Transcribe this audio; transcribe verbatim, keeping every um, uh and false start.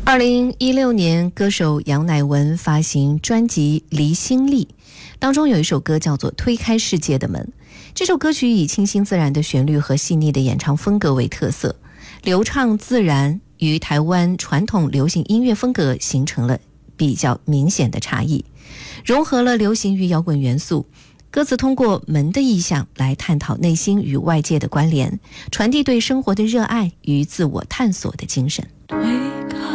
二零一六年，歌手杨乃文发行专辑《离心力》，当中有一首歌叫做《推开世界的门》。这首歌曲以清新自然的旋律和细腻的演唱风格为特色，流畅自然，与台湾传统流行音乐风格形成了比较明显的差异，融合了流行与摇滚元素。歌词通过门的意象来探讨内心与外界的关联，传递对生活的热爱与自我探索的精神。